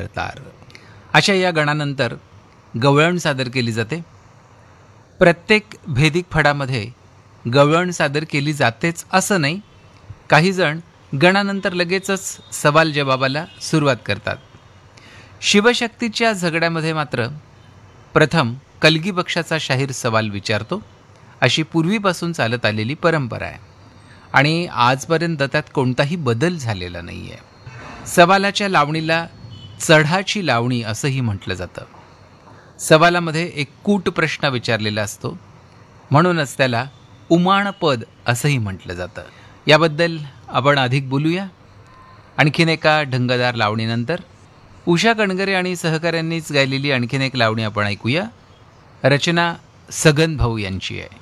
तार. अशा या गणानंतर गवळण सादर केली जाते. प्रत्येक भेदिक फडामध्ये गवळण सादर केली जातेच असं नाही. काही जण गणानंतर लगेचच सवाल जवाबाला सुरुवात करतात. शिवशक्तीच्या झगड्यामध्ये मात्र प्रथम कलगी पक्षाचा शाहीर सवाल विचारतो, अशी पूर्वीपासून चालत आलेली परंपरा आहे आणि आजपर्यंत त्यात कोणताही बदल झालेला नाही आहे. सवालाच्या लावणीला चढाची लावणी असंही म्हटलं जातं. सवालामध्ये एक कूट प्रश्न विचारलेला असतो, म्हणूनच त्याला उमाणपद असंही म्हटलं जातं. याबद्दल आपण अधिक बोलूया आणखीन एका ढंगदार लावणीनंतर. उषा कणगरे आणि सहकाऱ्यांनीच गायलेली आणखीन एक लावणी आपण ऐकूया. रचना सगन भाऊ यांची आहे.